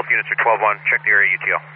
Golf units are 12-1, check the area UTL.